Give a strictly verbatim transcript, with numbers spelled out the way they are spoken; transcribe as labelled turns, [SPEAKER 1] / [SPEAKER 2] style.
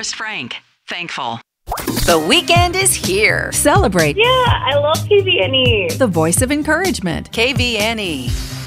[SPEAKER 1] Forest Frank. Thankful.
[SPEAKER 2] The weekend is here. Celebrate.
[SPEAKER 3] Yeah, I love K V N E.
[SPEAKER 2] The voice of encouragement.
[SPEAKER 4] K V N E.